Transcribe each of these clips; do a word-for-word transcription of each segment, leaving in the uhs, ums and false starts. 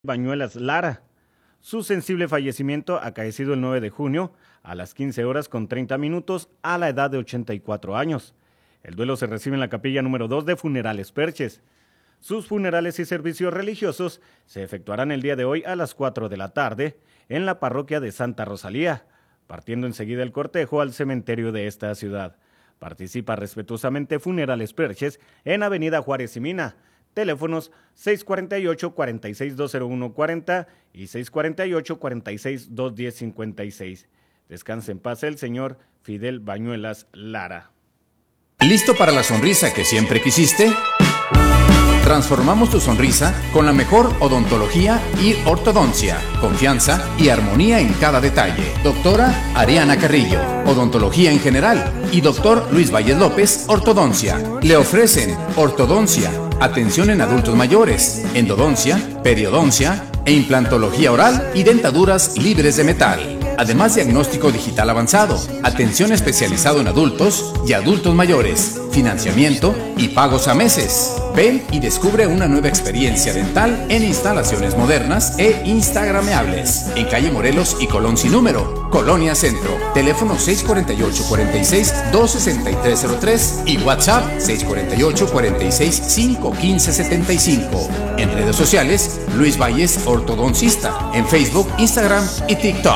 Bañuelas Lara. Su sensible fallecimiento acaecido el nueve de junio a las quince horas con treinta minutos a la edad de ochenta y cuatro años. El duelo se recibe en la capilla número dos de Funerales Perches. Sus funerales y servicios religiosos se efectuarán el día de hoy a las cuatro de la tarde en la parroquia de Santa Rosalía, partiendo enseguida el cortejo al cementerio de esta ciudad. Participa respetuosamente Funerales Perches en Avenida Juárez y Mina. Teléfonos seis cuatro ocho, cuatro seis dos cero uno cuatro cero y seis cuatro ocho, cuatro seis dos uno cero cinco seis. Descanse en paz el señor Fidel Bañuelas Lara. ¿Listo para la sonrisa que siempre quisiste? Transformamos tu sonrisa con la mejor odontología y ortodoncia, confianza y armonía en cada detalle. Doctora Ariana Carrillo, odontología en general, y doctor Luis Valles López, ortodoncia. Le ofrecen ortodoncia, atención en adultos mayores, endodoncia, periodoncia e implantología oral y dentaduras libres de metal. Además, diagnóstico digital avanzado, atención especializado en adultos y adultos mayores, financiamiento y pagos a meses. Ven y descubre una nueva experiencia dental en instalaciones modernas e instagrameables. En calle Morelos y Colón sin número, Colonia Centro. Teléfono seis cuatro ocho, cuatro seis, dos seis tres cero tres y WhatsApp seis cuatro ocho, cuatro seis, cinco uno cinco siete cinco. En redes sociales, Luis Valles Ortodoncista. En Facebook, Instagram y TikTok.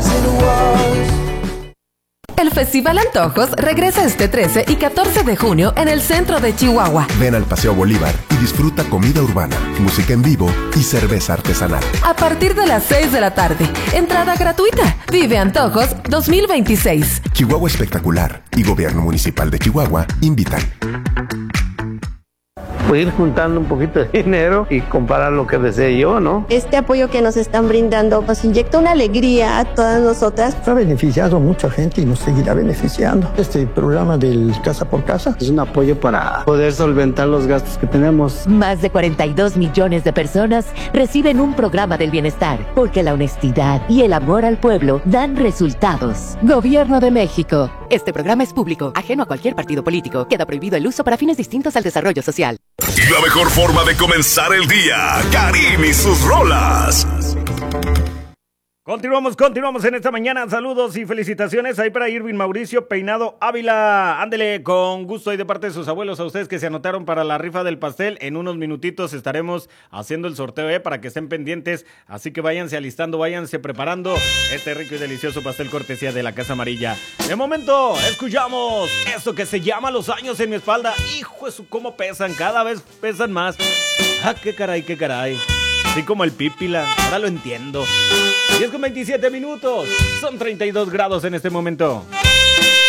El Festival Antojos regresa este trece y catorce de junio en el centro de Chihuahua. Ven al Paseo Bolívar y disfruta comida urbana, música en vivo y cerveza artesanal. A partir de las seis de la tarde, entrada gratuita. Vive Antojos dos mil veintiséis. Chihuahua Espectacular y Gobierno Municipal de Chihuahua invitan. Pues ir juntando un poquito de dinero y comprar lo que desee yo, ¿no? Este apoyo que nos están brindando nos inyecta una alegría a todas nosotras. Ha beneficiado a mucha gente y nos seguirá beneficiando. Este programa del Casa por Casa es un apoyo para poder solventar los gastos que tenemos. Más de cuarenta y dos millones de personas reciben un programa del bienestar, porque la honestidad y el amor al pueblo dan resultados. Gobierno de México. Este programa es público, ajeno a cualquier partido político. Queda prohibido el uso para fines distintos al desarrollo social. La mejor forma de comenzar el día, Karim y sus rolas. Continuamos, continuamos en esta mañana. Saludos y felicitaciones ahí para Irving Mauricio Peinado Ávila. Ándele, con gusto ahí de parte de sus abuelos, a ustedes que se anotaron para la rifa del pastel. En unos minutitos estaremos haciendo el sorteo, eh, para que estén pendientes. Así que váyanse alistando, váyanse preparando este rico y delicioso pastel cortesía de la Casa Amarilla. De momento, escuchamos esto que se llama Los Años en mi Espalda. Hijo de su, cómo pesan, cada vez pesan más. Ah, qué caray, qué caray. Así como el Pípila, ahora lo entiendo. diez con veintisiete minutos, son treinta y dos grados en este momento.